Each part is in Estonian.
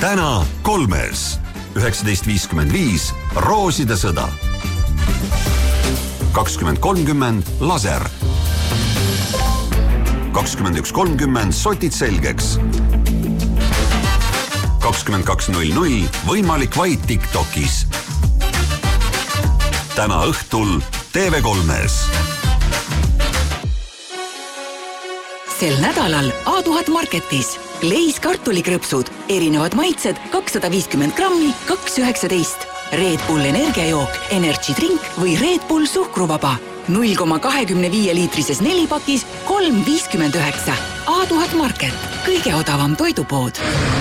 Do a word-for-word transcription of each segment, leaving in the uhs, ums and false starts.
täna kolmes. üheksateist viiskümmend viis Rooside sõda. kakskümmend kolmkümmend laser. kakskümmend üks kolmkümmend sotid selgeks. kakskümmend kaks null null võimalik vaid TikTokis. Täna õhtul T V kolmes. Sel nädalal A tuhat Marketis Leis kartulikrõpsud, erinevad maitsed kakssada viiskümmend grammi, kaks üheksateist. Red Bull energiajook, Energy Drink või Red Bull suhkruvaba. null koma kakskümmend viis liitrises nelipakis, kolm viiskümmend üheksa. A tuhat Market, kõige odavam toidupood.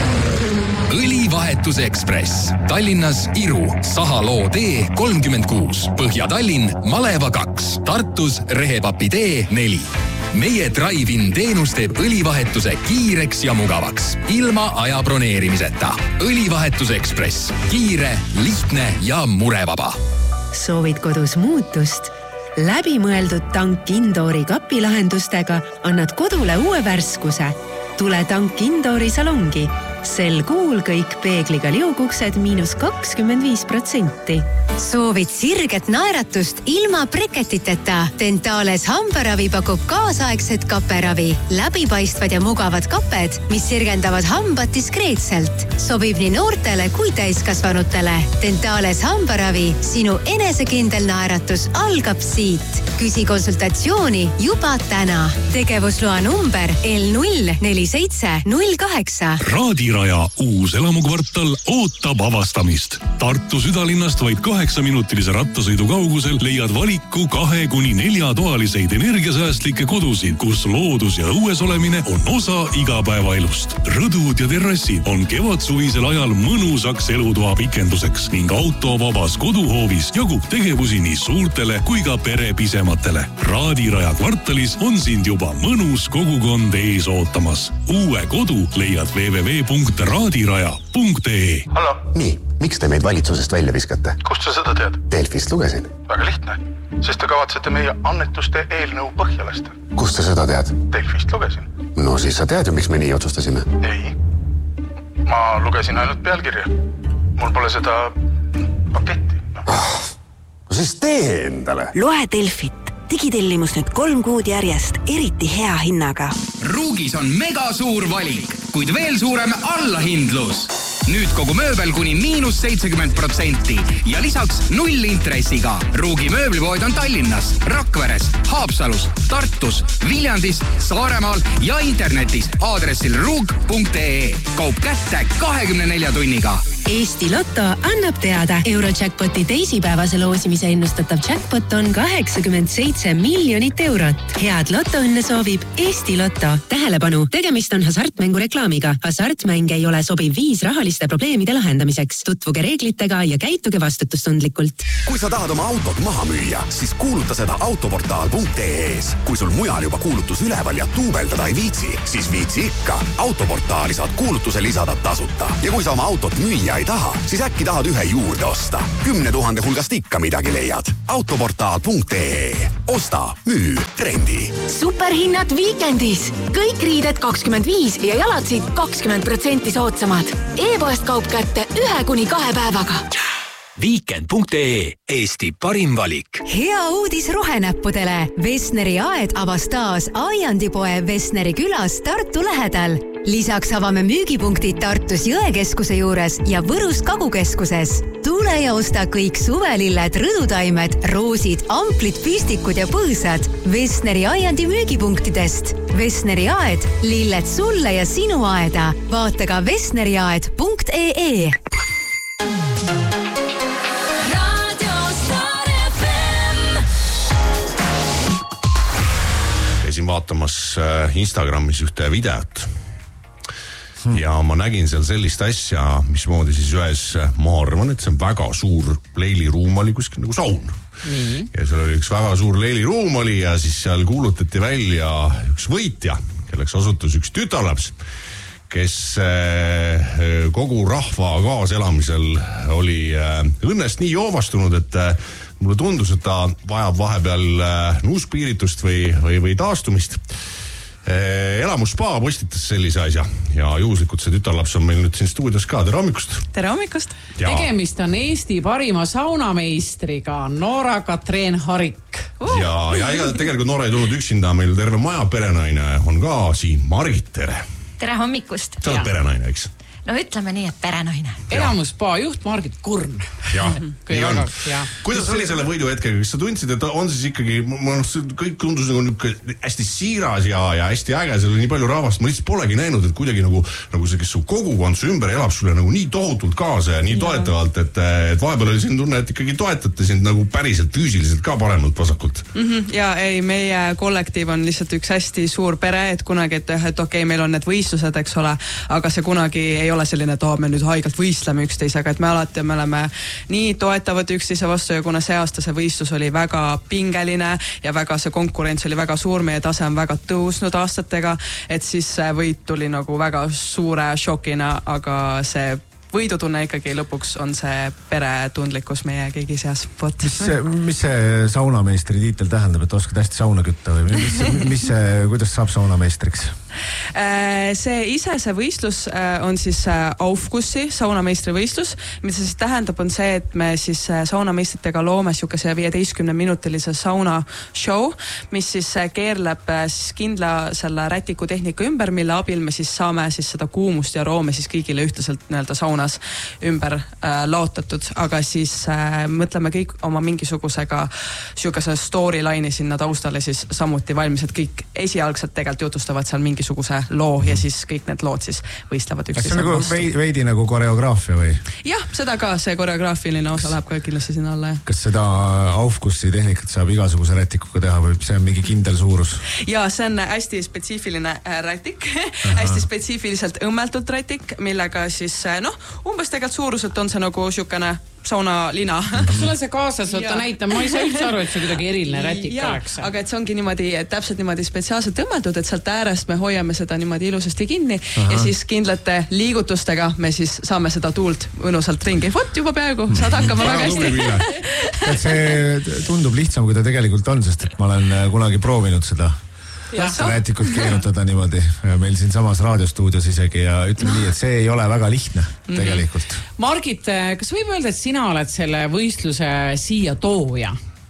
Õlivahetus Ekspress. Tallinnas Iru, Sahaloo tee kolmkümmend kuus. Põhja-Tallinn, Maleva kaks. Tartus Rehepapi tee neli. Meie Drive-in teenus teeb õlivahetuse kiireks ja mugavaks, ilma aja broneerimiseta. Õlivahetus Ekspress. Kiire, lihtne ja murevaba. Soovid kodus muutust? Läbimõeldud tank Indoori kapilahendustega annad kodule uue värskuse. Tule tank Indoori salongi. Sel kuul kõik peegliga liuguksed miinus kakskümmend viis protsenti. Soovid sirget naeratust ilma breketiteta? Dentales hambaravi pakub kaasaegset kaperavi. Läbipaistvad ja mugavad kaped, mis sirgendavad hambad diskreetselt. Sobib nii noortele kui täiskasvanutele. Dentales hambaravi, sinu enesekindel naeratus algab siit. Küsi konsultatsiooni juba täna. Tegevusloa number L null neli seitse null kaheksa. Raadiraja uus elamukvartal ootab avastamist. Tartu südalinnast vaid kaheksaminutilise rattasõidu kaugusel leiad valiku kahe kuni nelja toaliseid energiasäästlikke kodusid, kus loodus ja õues olemine on osa igapäevaelust. Rõdud ja terrassid on kevadsuvisel ajal mõnusaks elutoa pikenduseks ning autovabas koduhoovis jagub tegevusi nii suurtele kui ka perepisematele. Raadiraja kvartalis on sind juba mõnus kogukond ees ootamas. Uue kodu leiad w w w punkt raadiraja punkt e e. Hallo. Nii, miks te meid valitsusest välja viskate? Kust sa seda tead? Delfist lugesin. Väga lihtne, sest te kavatsete meie annetuste eelnõu põhja lasta. Kust sa seda tead? Delfist lugesin. No siis sa tead ju, miks me nii otsustasime. Ei, ma lugesin ainult pealkirja. Mul pole seda paketti. No. Ah, no siis tee endale. Loe Delfit. Digitellimus nüüd kolm kuud järjest, eriti hea hinnaga. Ruugis on mega suur valik, kuid veel suurem allahindlus. Nüüd kogu mööbel kuni miinus seitsekümmend protsenti ja lisaks null intressiga. Ruugi mööblipood on Tallinnas, Rakveres, Haapsalus, Tartus, Viljandis, Saaremaal ja internetis aadressil ruug punkt e e. Kaup kätte kahekümne nelja tunniga. Eesti Lotto annab teada. Eurojackpoti teisipäevase loosimise ennustatav jackpot on kaheksakümmend seitse miljonit eurot. Head lotoõnne soovib Eesti Lotto. Tähelepanu, tegemist on hasartmängureklaamiga. Hasartmäng ei ole sobiv viis rahaliste probleemide lahendamiseks. Tutvuge reeglitega ja käituge vastutustundlikult. Kui sa tahad oma autot maha müüa, siis kuuluta seda autoportaal punkt e e-s. Kui sul mujal juba kuulutus üleval ja tuubeldada ei viitsi, siis viitsi ikka. Autoportaali saad kuulutuse lisada tasuta. Ja kui sa oma autot müüa ei taha, siis äkki tahad ühe juurde osta. Kümne tuhande hulgast ikka midagi leiad. autoportaal punkt e e. Osta, müü, trendi. Superhinnad viikendis. Kõik riided kakskümmend viis ja jalatsid kakskümmend protsenti soodsamad. E-poest kaup kätte ühe kuni kahe päevaga. Weekend punkt e e. Eesti parim valik. Hea uudis rohenäppudele. Vesneri aed avas taas Aiandipoe Vesneri külas Tartu lähedal. Lisaks avame müügipunktid Tartus Jõekeskuse juures ja Võrus Kagukeskuses. Tule ja osta kõik suvelilled, rõdutaimed, roosid, amplid, püstikud ja põõsad Vesneri Aiandi müügipunktidest. Vesneri aed, lilled sulle ja sinu aeda. Vaata ka vesneriaed punkt e e. Käisin vaatamas Instagramis ühte videot hmm. ja ma nägin seal sellist asja, mismoodi siis ühes, ma arvan, et see on väga suur leiliruum oli kuskil nagu saun. Mm. Ja seal oli üks väga suur leiliruum oli ja siis seal kuulutati välja üks võitja, kelleks osutus üks tütarlaps, kes kogu rahva kaaselamisel oli õnnest nii joovastunud, et mulle tundus, et ta vajab vahepeal nuuskpiiritust või, või, või taastumist. Elamusspa postitas sellise asja ja juhuslikult see tütarlaps on meil nüüd siin stuudios ka. Tere hommikust! Tere hommikust! Ja. Tegemist on Eesti parima saunameistriga Noora-Katreen Harik. Uh. Ja, ja ega tegelikult Noora ei tulnud üksinda, meil terve maja perenaine on ka siin. Margit, tere! Tere hommikust! Sa oled perenaine, eks? No ütleme nii, et perenaine. Elamusspa juht Margit Kurn. Ja, nii on. Kuidas oli selle võidu hetkega? Kas sa tundsid, et on siis ikkagi, kõik tundus nagu hästi siiras ja, ja hästi äge, seal oli nii palju rahvast, ma lihtsalt polegi näinud, et kuidagi nagu, nagu see, kes su kogukond su ümber elab sulle nagu nii tohutult kaasa ja nii ja. toetavalt, et, et vahepeal oli siin tunne, et ikkagi toetate sind nagu päriselt füüsiliselt ka paremalt vasakult. Mm-hmm. Ja ei, meie kollektiiv on lihtsalt üks hästi suur pere, et kunagi, et, et okei, okay, meil on need võistlused, eks ole, aga see kunagi ei ole selline, et oh, me nüüd haigelt võistleme üksteisega, et me alati me oleme nii toetavad üksteise vastu ja kuna see aasta see võistlus oli väga pingeline ja väga see konkurents oli väga suur, meie tase on väga tõusnud aastatega, et siis see võit tuli nagu väga suure šokina, aga see võidutunne ikkagi lõpuks on see peretundlikkus meie kõigi seas. Mis see, mis see saunameistri tiitel tähendab, et oskad hästi sauna kütta või mis, mis see, kuidas saab saunameistriks? See ise see võistlus on siis Aufgussi saunameistri võistlus, mis siis tähendab on see, et me siis saunameistritega loome siukese viieteistkümne minutilise sauna show, mis siis keerleb siis kindla selle rätiku tehnika ümber, mille abil me siis saame siis seda kuumust ja roome siis kõigile ühtlaselt nii-öelda saunas ümber äh, laotatud, aga siis äh, mõtleme kõik oma mingisugusega siukese storyline'i sinna taustale siis samuti valmis, et kõik esialgselt tegelikult jutustavad seal mingi suguse loo ja siis kõik need lood siis võistlevad üksteise. See on nagu veidi, veidi nagu koreograafia või? Jah, seda ka, see koreograafiline osa kas, läheb ka kindlasti sinna alla. Kas seda Aufgussi tehnikat saab igasuguse rätikuga teha või see on mingi kindel suurus? Ja see on hästi spetsiifiline rätik, hästi spetsiifiliselt õmmeltud rätik, millega siis noh, umbes tegelikult suuruselt on see nagu siukene saunalina. Kas sul on see kaasas, võtta näita, ma ei saa üldse aru, et see kuidagi eriline rätik ja, oleks. Aga et see ongi niimoodi, täpselt niimoodi spetsiaalselt tõmmeldud, et sealt äärest me hoiame seda niimoodi ilusasti kinni. Aha. Ja siis kindlate liigutustega me siis saame seda tuult õnusalt ringi. Vot juba peaaegu, saad hakkama väga hästi. See tundub lihtsam, kui ta tegelikult on, sest et ma olen kunagi proovinud seda rätikut keerutada niimoodi meil siin samas raadiostuudios isegi ja ütleme nii, et see ei ole väga lihtne tegelikult. Mm-hmm. Margit, kas võib öelda, et sina oled selle võistluse siia tooja?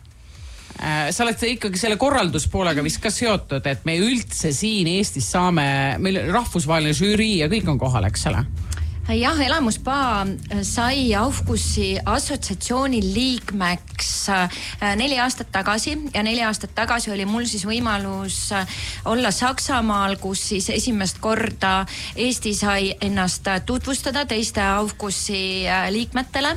Sa oled ikkagi selle korralduspoolega vist ka seotud, et me üldse siin Eestis saame, meil rahvusvaheline žüürii ja kõik on kohal, eks ole? Jah, Elamusspa sai Aufgussi assotsiatsiooni liikmeks neli aastat tagasi ja neli aastat tagasi oli mul siis võimalus olla Saksamaal, kus siis esimest korda Eesti sai ennast tutvustada teiste Aufgussi liikmetele.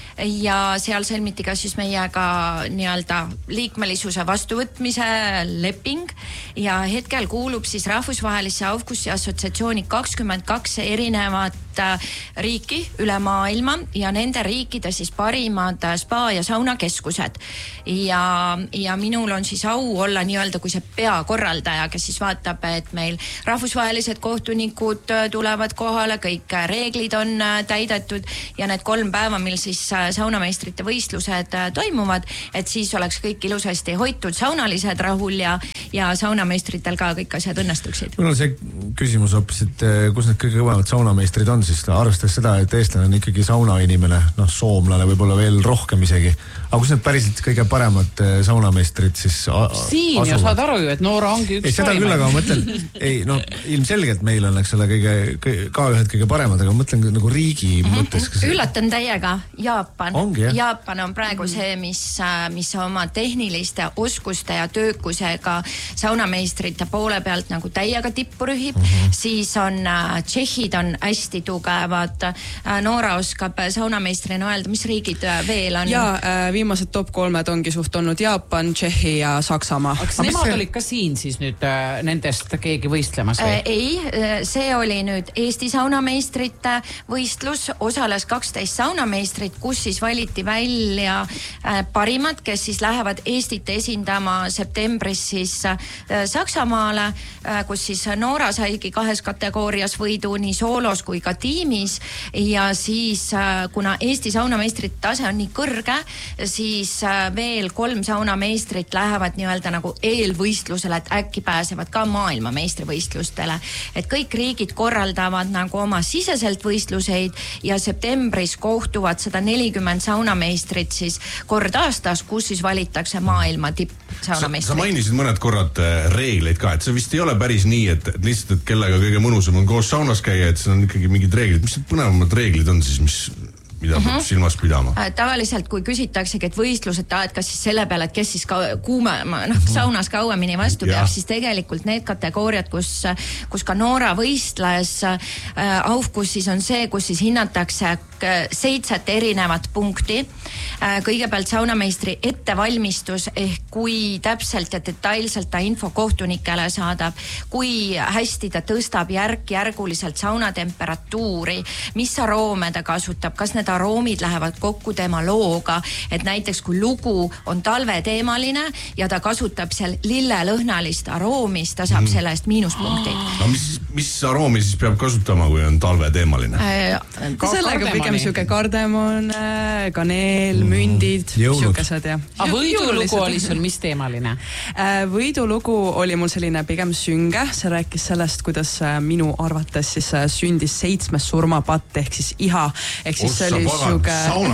Ja seal sõlmiti ka siis meiega nii-öelda liikmelisuse vastuvõtmise leping ja hetkel kuulub siis rahvusvahelisse Aufgussi assotsiatsiooni kakskümmend kaks erinevat riiki üle maailma ja nende riikide siis parimad spa- ja saunakeskused. Ja, ja minul on siis au olla nii-öelda kui see peakorraldaja, kes siis vaatab, et meil rahvusvahelised kohtunikud tulevad kohale, kõik reeglid on täidetud ja need kolm päeva, mil siis saunameistrite võistlused toimuvad, et siis oleks kõik ilusasti hoitud, saunalised rahul ja, ja saunameistritel ka kõik asjad õnnestuksid. Mul on see küsimus hoopis, et kus need kõige kõvemad saunameistrid on, siis arvestades seda, et eestlane on ikkagi saunainimene, noh soomlane võib-olla veel rohkem isegi, aga kus need päriselt kõige paremad saunameistrid siis a- siin asuvad? Ja saad aru ju, et Noora ongi üks ei, seda küll, aga ma mõtlen, ei, no ilmselgelt meil on, eks ole, kõige, ka ühed kõige paremad, aga ma mõtlen nagu riigi mm-hmm. mõttes. See... Üllatan täiega, Jaapan. Ongi, Jaapan on praegu mm-hmm. see, mis, mis oma tehniliste oskuste ja töökusega saunameistrite poole pealt nagu täiega tippu rühib, mm-hmm. siis on Tšehhid on hästi tugevad. Noora oskab saunameistrina öelda, mis riigid veel on? Ja viimased top kolmed ongi suht olnud Jaapan, Tšehhi ja Saksamaa. Kas nemad see... olid ka siin siis nüüd nendest keegi võistlemas või? Ei, see oli nüüd Eesti saunameistrite võistlus, osales kaksteist saunameistrit, kus siis valiti välja parimad, kes siis lähevad Eestit esindama septembris siis Saksamaale, kus siis Noora saigi kahes kategoorias võidu nii soolos kui ka tiimis ja siis kuna Eesti saunameistrite tase on nii kõrge, siis veel kolm saunameistrit lähevad nii-öelda nagu eelvõistlusele, et äkki pääsevad ka maailma meistrivõistlustele. Et kõik riigid korraldavad nagu oma siseselt võistluseid ja septembris kohtuvad sada nelikümmend saunameistrit siis kord aastas, kus siis valitakse maailma tipp saunameistrit. Sa mainisid mõned korrad reegleid ka, et see vist ei ole päris nii, et lihtsalt, et kellega kõige mõnusam on koos saunas käia, et see on ikkagi mingid reeglid. Mis need põnevamad reeglid on siis, mis... mida peab uh-huh. silmas pidama? Tavaliselt, kui küsitaksegi, et võistlused, et kas siis selle peale, et kes siis ka kuume, noh, saunas kauemini vastu peab, siis tegelikult need kategooriad, kus, kus ka Noora võistles äh, Aufkus, siis on see, kus siis hinnatakse seitset erinevat punkti. Äh, kõigepealt saunameistri ettevalmistus ehk kui täpselt ja detailselt ta info kohtunikele saadab, kui hästi ta tõstab järk-järguliselt saunatemperatuuri, mis aroome ta kasutab, kas need aroomid lähevad kokku tema looga, et näiteks kui lugu on talveteemaline ja ta kasutab seal lillelõhnalist aroomis, ta saab mm. selle eest miinuspunkti. No mis, mis aroomi siis peab kasutama, kui on talveteemaline? Äh, sellega pigem siuke kardemon, kaneel, mm. mündid, siukesed ja. A võidulugu oli sul mis teemaline? Äh, võidulugu oli mul selline pigem sünge, see rääkis sellest, kuidas minu arvates siis sündis seitsmes surmapatt ehk siis iha, ehk siis see oli Suge...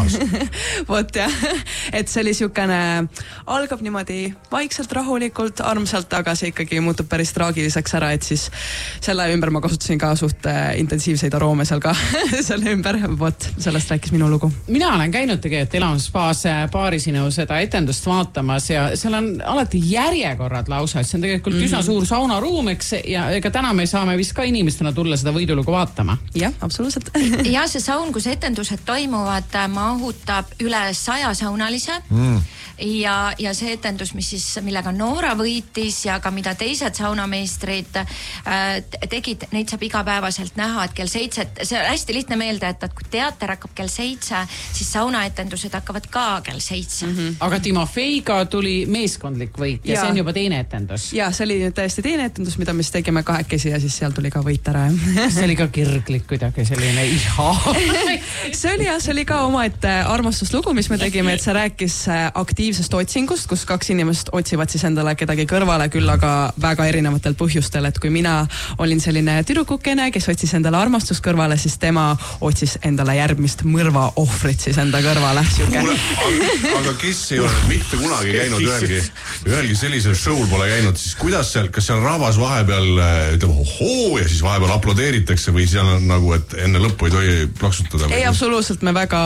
Vot jah, et see oli siukene, algab niimoodi vaikselt, rahulikult, armsalt, aga see ikkagi muutub päris traagiliseks ära, et siis selle ümber ma kasutasin ka suht intensiivseid aroome seal ka selle ümber, vot sellest rääkis minu lugu. Mina olen käinud tegelikult Elamuspaas paarisinu seda etendust vaatamas ja seal on alati järjekorrad lausa, et see on tegelikult mm-hmm. üsna suur saunaruum, eks, ja ega täna me saame vist ka inimestena tulla seda võidulugu vaatama. Jah, absoluutselt. ja see saun, kus etendused toimuvad, mahutab üle saja saunalise mm. ja, ja see etendus, mis siis, millega Noora võitis ja ka mida teised saunameistrid äh, tegid, neid saab igapäevaselt näha, et kell seitse, see on hästi lihtne meelde, et, et kui teater hakkab kell seitse, siis saunaetendused hakkavad ka kell seitse. Mm-hmm. Aga Timofeiga tuli meeskondlik võit ja, ja see on juba teine etendus. Ja see oli täiesti teine etendus, mida me siis tegime kahekesi ja siis seal tuli ka võit ära. see oli ka kirglik kuidagi selline iha. see oli jah, see oli ka omaette armastuslugu, mis me tegime, et see rääkis aktiivsest otsingust, kus kaks inimest otsivad siis endale kedagi kõrvale, küll aga väga erinevatel põhjustel, et kui mina olin selline tüdrukukene, kes otsis endale armastust kõrvale, siis tema otsis endale järgmist mõrva ohvrit siis enda kõrvale. Aga, aga kes ei ole mitte kunagi käinud ühelgi, ühelgi sellisel show'l pole käinud, siis kuidas seal, kas seal rahvas vahepeal ütleb ohoo ja siis vahepeal aplodeeritakse või seal on nagu, et enne lõppu ei tohi plaksutada? Ei, absoluutselt, me väga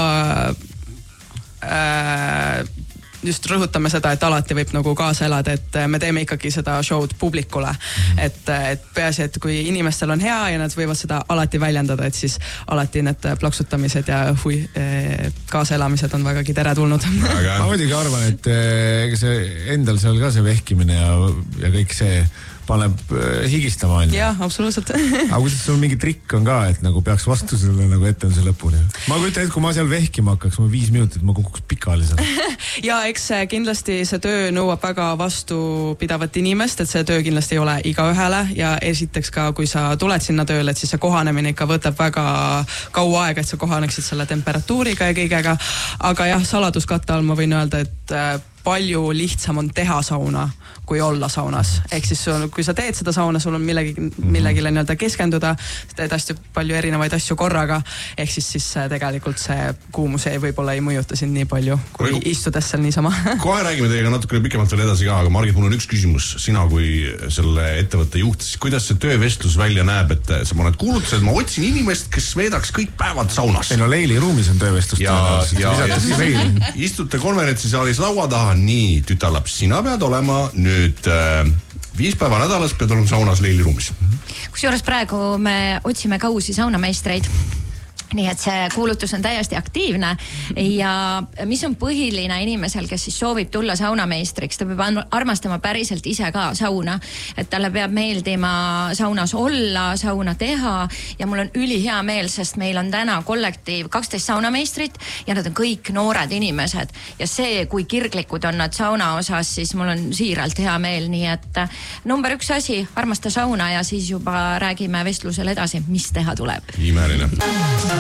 äh, just rõhutame seda, et alati võib nagu kaasa elada, et me teeme ikkagi seda show'd publikule. Et, et peaasi, et kui inimestel on hea ja nad võivad seda alati väljendada, et siis alati need plaksutamised ja hui, kaasaelamised on vägagi teretulnud. Ma muidugi arvan, et ega see endal seal ka see vehkimine ja, ja kõik see paneb higistama. Jah, absoluutselt. Aga kuidas sul mingi trikk on ka, et nagu peaks vastu selle nagu etenduse lõpuni? Ma kujutan, et kui ma seal vehkima hakkaks, ma viis minutit, ma kukuks pikali seal. ja eks kindlasti see töö nõuab väga vastupidavat inimest, et see töö kindlasti ei ole igaühele ja esiteks ka, kui sa tuled sinna tööle, et siis see kohanemine ikka võtab väga kaua aega, et sa kohaneksid selle temperatuuriga ja kõigega. Aga jah, saladuskatte all ma võin öelda, et palju lihtsam on teha sauna, kui olla saunas. Ehk siis kui sa teed seda sauna, sul on millegi, millegile nii-öelda keskenduda, teed hästi palju erinevaid asju korraga, ehk siis, siis tegelikult see kuumus ei võib-olla ei mõjuta sind nii palju, kui Praegu, istudes seal niisama. Kohe räägime teiega natukene pikemalt veel edasi ka, aga Margit, mul on üks küsimus. Sina kui selle ettevõtte juht, siis kuidas see töövestlus välja näeb, et sa paned kuulutused, ma otsin inimest, kes veedaks kõik päevad saunas. Ei no Leili ruumis on töövestlus. Ja, ja, ja, ja istute konverentsisaalis laua taha, nii, tütarlaps, sina pead olema nüüd äh, viis päeva nädalas pead olema saunas Leili ruumis. Kusjuures praegu me otsime ka uusi saunameistreid. nii et see kuulutus on täiesti aktiivne ja mis on põhiline inimesel, kes siis soovib tulla saunameistriks, ta peab armastama päriselt ise ka sauna, et talle peab meeldima saunas olla, sauna teha ja mul on ülihea meel, sest meil on täna kollektiiv kaksteist saunameistrit ja nad on kõik noored inimesed ja see, kui kirglikud on nad sauna osas, siis mul on siiralt hea meel, nii et number üks asi, armasta sauna ja siis juba räägime vestlusel edasi, mis teha tuleb. Imeline.